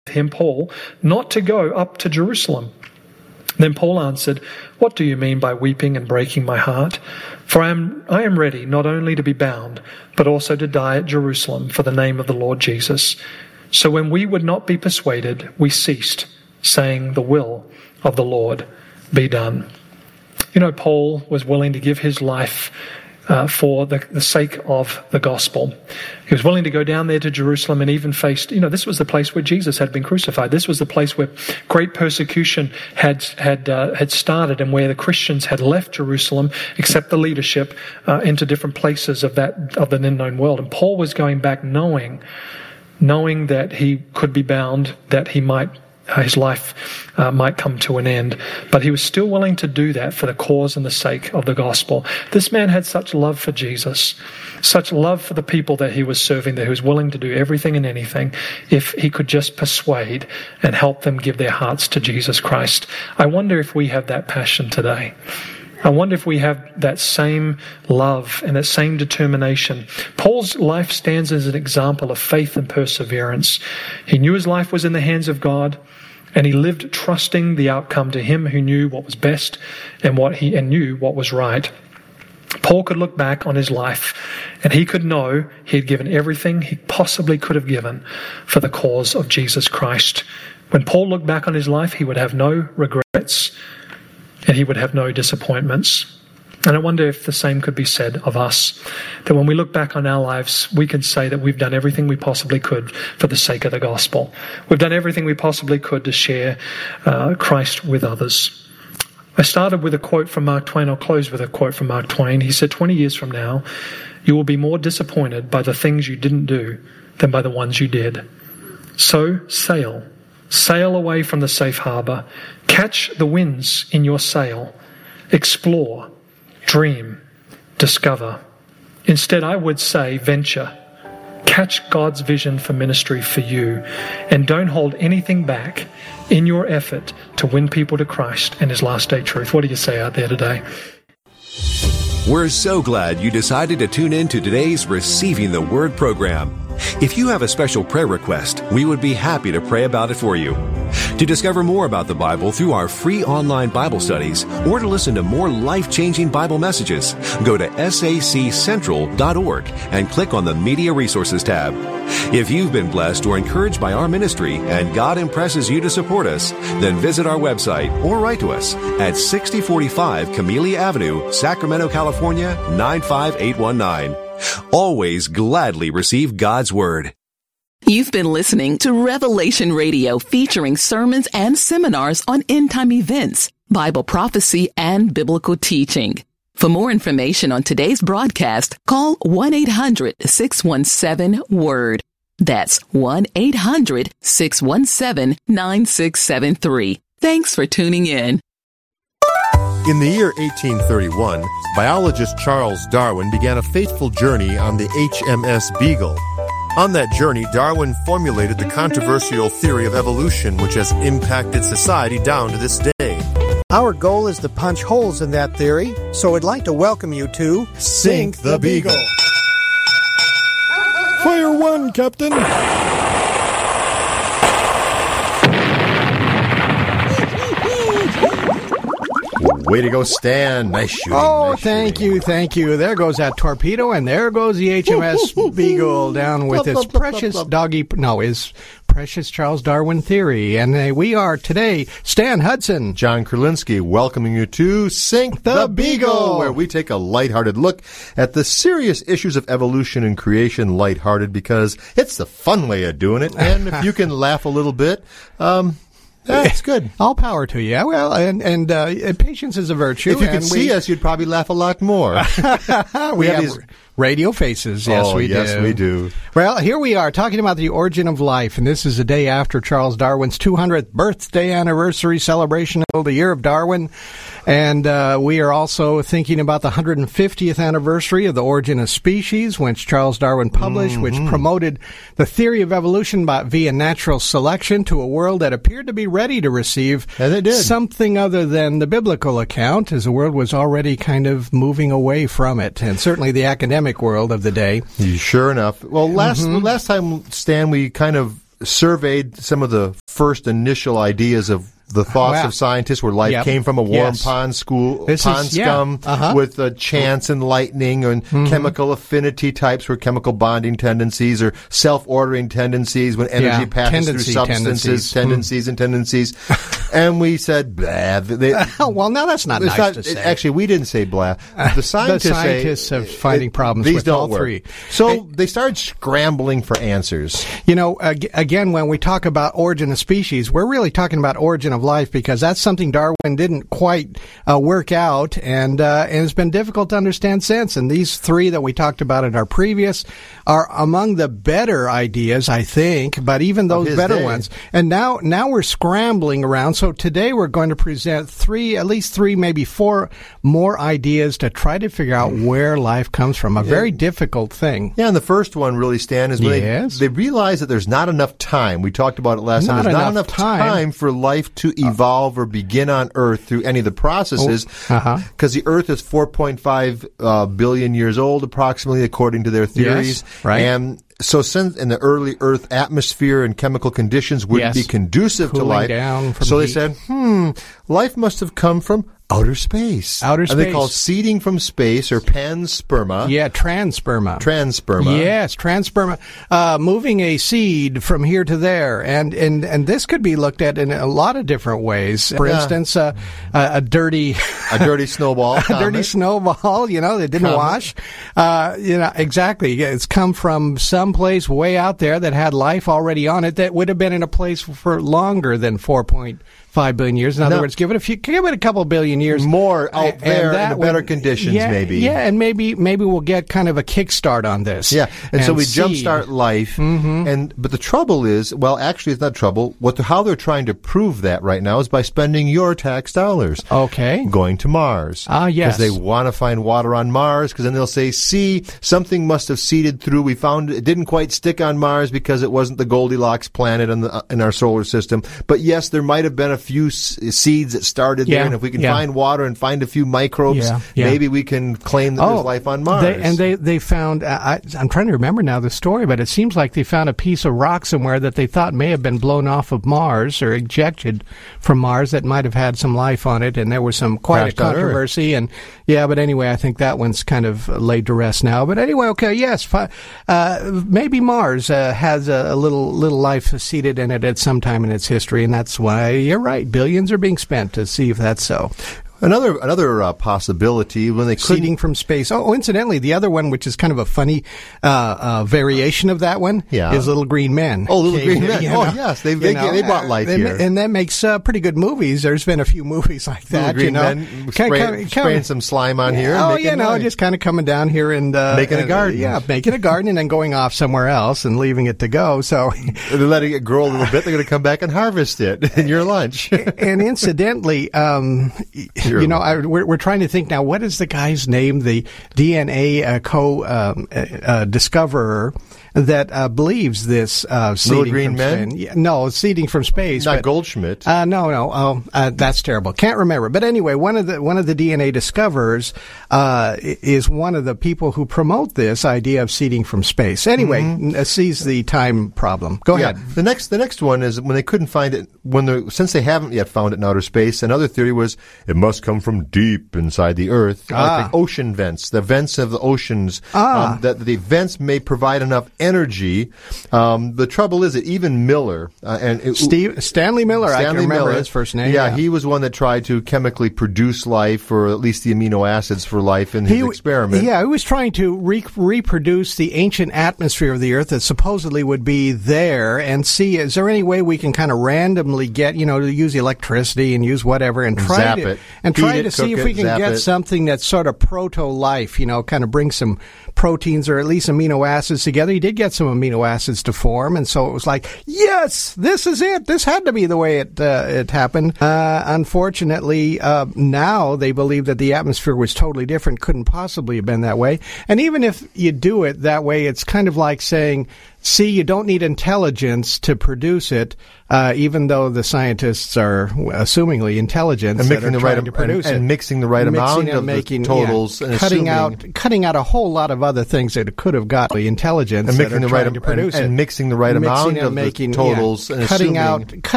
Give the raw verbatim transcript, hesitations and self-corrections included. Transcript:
him, Paul, not to go up to Jerusalem. Then Paul answered, "What do you mean by weeping and breaking my heart? For I am, I am ready not only to be bound, but also to die at Jerusalem for the name of the Lord Jesus." So when we would not be persuaded, we ceased, saying, "The will of the Lord be done." You know, Paul was willing to give his life Uh, for the, the sake of the gospel. He was willing to go down there to Jerusalem and even faced, you know, this was the place where Jesus had been crucified. This was the place where great persecution had had uh, had started, and where the Christians had left Jerusalem, except the leadership, uh, into different places of that of the then known world. And Paul was going back knowing, knowing that he could be bound, that he might his life uh, might come to an end. But he was still willing to do that for the cause and the sake of the gospel. This man had such love for Jesus, such love for the people that he was serving, that he was willing to do everything and anything if he could just persuade and help them give their hearts to Jesus Christ. I wonder if we have that passion today. I wonder if we have that same love and that same determination. Paul's life stands as an example of faith and perseverance. He knew his life was in the hands of God, and he lived trusting the outcome to him who knew what was best and what he and knew what was right. Paul could look back on his life, and he could know he had given everything he possibly could have given for the cause of Jesus Christ. When Paul looked back on his life, he would have no regrets, and he would have no disappointments. And I wonder if the same could be said of us, that when we look back on our lives, we can say that we've done everything we possibly could for the sake of the gospel. We've done everything we possibly could to share uh, Christ with others. I started with a quote from Mark Twain. I'll close with a quote from Mark Twain. He said, twenty years from now, you will be more disappointed by the things you didn't do than by the ones you did. So sail. Sail away from the safe harbor. Catch the winds in your sail. Explore. Dream. Discover. Instead, I would say venture. Catch God's vision for ministry for you, and don't hold anything back in your effort to win people to Christ and His last day truth. What do you say out there today? We're so glad you decided to tune in to today's Receiving the Word program. If you have a special prayer request, we would be happy to pray about it for you. To discover more about the Bible through our free online Bible studies, or to listen to more life-changing Bible messages, go to S A C central dot org and click on the Media Resources tab. If you've been blessed or encouraged by our ministry and God impresses you to support us, then visit our website or write to us at sixty forty-five Camellia Avenue, Sacramento, California, nine five eight one nine. Always gladly receive God's Word. You've been listening to Revelation Radio, featuring sermons and seminars on end-time events, Bible prophecy, and biblical teaching. For more information on today's broadcast, call one eight hundred six one seven word. That's one eight hundred six one seven nine six seven three. Thanks for tuning in. In the year eighteen thirty-one, biologist Charles Darwin began a fateful journey on the H M S Beagle. On that journey, Darwin formulated the controversial theory of evolution, which has impacted society down to this day. Our goal is to punch holes in that theory, so I'd like to welcome you to Sink the Beagle. Fire one, Captain! Way to go, Stan. Nice shooting. Oh, nice thank shooting. you, thank you. There goes that torpedo, and there goes the H M S Beagle down with its precious doggy, no, his precious Charles Darwin theory. And uh, we are today Stan Hudson, John Kurlinski, welcoming you to Sink the, the Beagle, Beagle, where we take a lighthearted look at the serious issues of evolution and creation, lighthearted because it's the fun way of doing it. And if you can laugh a little bit, um... that's good. All power to you. Well, and and uh, patience is a virtue. If you could and see we, us, you'd probably laugh a lot more. we, we have, have these radio faces. Yes, oh, we yes, do. Yes, we do. Well, here we are talking about the origin of life, and this is the day after Charles Darwin's two hundredth birthday anniversary celebration of the year of Darwin. And uh, we are also thinking about the one hundred fiftieth anniversary of The Origin of Species, which Charles Darwin published, mm-hmm. which promoted the theory of evolution by, via natural selection to a world that appeared to be ready to receive and it did. something other than the biblical account, as the world was already kind of moving away from it, and certainly the academic world of the day. Sure enough. Well, last mm-hmm. last time, Stan, we kind of surveyed some of the first initial ideas of the thoughts wow. of scientists where life yep. came from a warm yes. pond school this pond is, yeah. scum uh-huh. with uh, chance and lightning and mm-hmm. chemical affinity types where chemical bonding tendencies or self-ordering tendencies when energy yeah. passes Tendency through substances, tendencies, tendencies mm. and tendencies. And we said, blah. They, well, now that's not nice not, to say. Actually, we didn't say blah. The scientists, the scientists say, are finding it, problems these with don't all work. three. So it, they started scrambling for answers. You know, ag- again, when we talk about origin of species, we're really talking about origin of life because that's something Darwin didn't quite uh, work out, and uh, and it's been difficult to understand since. And these three that we talked about in our previous are among the better ideas, I think. But even those better day. ones, and now now we're scrambling around. So today we're going to present three, at least three, maybe four more ideas to try to figure out where life comes from. A very difficult thing. Yeah, and the first one really, Stan, is when yes. they, they realize that there's not enough time. We talked about it last not time. There's enough not enough time. time for life to evolve or begin on Earth through any of the processes because oh, uh-huh. the Earth is four point five uh, billion years old, approximately, according to their theories. Yes, right. And so since in the early Earth atmosphere and chemical conditions wouldn't yes. be conducive Cooling to life, down from so they heat. said, hmm, life must have come from outer space. Outer And they space. call it seeding from space or pansperma. Yeah, transperma. Transperma. Yes, transperma. Uh, moving a seed from here to there. And, and, and this could be looked at in a lot of different ways. For Yeah. instance, uh, a, a dirty... A dirty snowball. a dirty snowball, you know, that didn't Comet. wash. Uh, you know, exactly. It's come from someplace way out there that had life already on it that would have been in a place for longer than four point five billion years. In other No. words, give it a few, give it a couple billion years. More out And there that in the better would- conditions, yeah, maybe. Yeah, and maybe maybe we'll get kind of a kickstart on this. Yeah, and, so we seed. jumpstart life, Mm-hmm. and but the trouble is, well, actually, it's not trouble. What the, how they're trying to prove that right now is by spending your tax dollars. Okay. Going to Mars. Ah, yes. Because they want to find water on Mars, because then they'll say, see, something must have seeded through. We found it didn't quite stick on Mars because it wasn't the Goldilocks planet in, the, in our solar system. But yes, there might have been a few s- seeds that started Yeah, there, and if we can yeah. find water and find a few microbes, Yeah, yeah. maybe we can claim that there's life on Mars. They, and they, they found, uh, I, I'm trying to remember now the story, but it seems like they found a piece of rock somewhere that they thought may have been blown off of Mars or ejected from Mars that might have had some life on it, and there was some quite Crashed a on Earth. controversy. And yeah, but anyway, I think that one's kind of laid to rest now. But anyway, okay, yes, fi- uh, maybe Mars uh, has a, a little little life seeded in it at some time in its history, and that's why you're right. Billions are being spent to see if that's so. Another another uh, possibility when they couldn't Seeding from space. Oh, incidentally, the other one, which is kind of a funny uh, uh, variation of that one, Yeah. is Little Green Men. Oh, Little Okay, Green Men. you Oh, know, yes, they you they, know, they brought life uh, here. and that makes uh, pretty good movies. There's been a few movies like Little that. Green you know, Men Kinda- spray, kinda- spraying some slime on here. and Oh, making you know, life. just kind of coming down here and uh, Making a and, garden. Yeah, making a garden and then going off somewhere else and leaving it to go. So, They're letting it grow a little bit. They're going to come back and harvest it in your lunch. and incidentally, um, you know, I, we're, we're trying to think now. What is the guy's name? The D N A uh, co um, uh, uh, discoverer that uh, believes this uh, seeding Green from Men? space. Yeah, no, seeding from space. Not but, Goldschmidt. Uh, no, no. Oh, uh, that's terrible. Can't remember. But anyway, one of the one of the D N A discoverers uh, is one of the people who promote this idea of seeding from space. Anyway, mm-hmm. n- sees the time problem. Go yeah. ahead. The next, the next one is when they couldn't find it. When they since they haven't yet found it in outer space. Another theory was it must come from deep inside the Earth, Ah. like the ocean vents, the vents of the oceans. Ah. Um, that the vents may provide enough energy. Um, the trouble is that even Miller uh, and it, Steve Stanley Miller. Stanley I can remember Miller, his first name. Yeah, he was one that tried to chemically produce life, or at least the amino acids for life in his He- experiment. Yeah, he was trying to re- reproduce the ancient atmosphere of the Earth that supposedly would be there and see, is there any way we can kind of randomly get, you know, to use electricity and use whatever and try Zap to, it. and Feed try it, to see cook if we it, can zap get it. something that's sort of proto-life, you know, kind of bring some proteins or at least amino acids together. He did get some amino acids to form, and so it was like, yes, this is it. This had to be the way it uh, it happened. Uh, unfortunately, uh, now they believe that the atmosphere was totally different, couldn't possibly have been that way. And even if you do it that way, it's kind of like saying See, you don't need intelligence to produce it, uh, even though the scientists are assumingly intelligent and making that are the trying right to produce and, it. and mixing the right mixing amount and of making, the totals, yeah, and cutting assuming, out cutting out a whole lot of other things that it could have got the intelligence and that making are the trying right to produce and, it. and mixing the right mixing amount and of making, the totals, yeah, and cutting assuming, out.